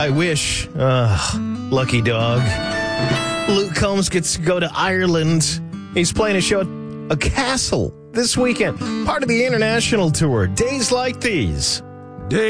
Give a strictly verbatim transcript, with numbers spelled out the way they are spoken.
I wish. Ugh, lucky dog. Luke Combs gets to go to Ireland. He's playing a show at a castle this weekend. Part of the international tour. Days Like These.